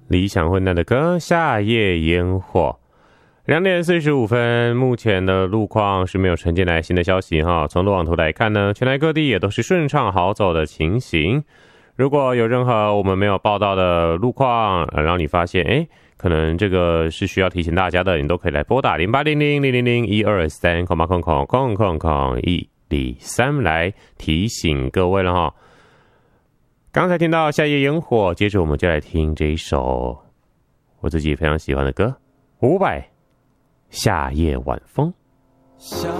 理想混蛋的歌《夏夜烟火》。2点45分，目前的路况是没有传进来新的消息哈。从路网图来看呢，全台各地也都是顺畅好走的情形。如果有任何我们没有报道的路况，让你发现可能这个是需要提醒大家的，你都可以来拨打0800-000-123，123来提醒各位了哈。刚才听到夏夜烟火，接着我们就来听这一首我自己非常喜欢的歌，伍佰《夏夜晚风》。